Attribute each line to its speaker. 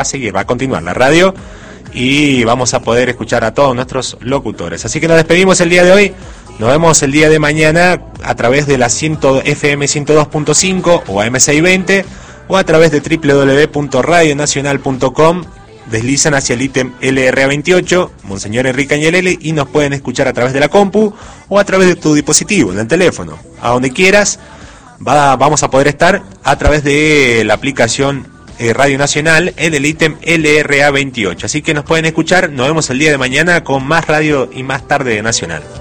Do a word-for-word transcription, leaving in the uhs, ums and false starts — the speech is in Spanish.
Speaker 1: a seguir, va a continuar la radio y vamos a poder escuchar a todos nuestros locutores. Así que nos despedimos el día de hoy. Nos vemos el día de mañana a través de la F M ciento dos punto cinco o A M seiscientos veinte o a través de doble u doble u doble u punto radio nacional punto com. Deslizan hacia el ítem L R A veintiocho, Monseñor Enrique Añelele, y nos pueden escuchar a través de la compu o a través de tu dispositivo, en el teléfono. A donde quieras, va, vamos a poder estar a través de la aplicación eh, Radio Nacional en el ítem L R A veintiocho. Así que nos pueden escuchar. Nos vemos el día de mañana con más radio y más tarde de Nacional.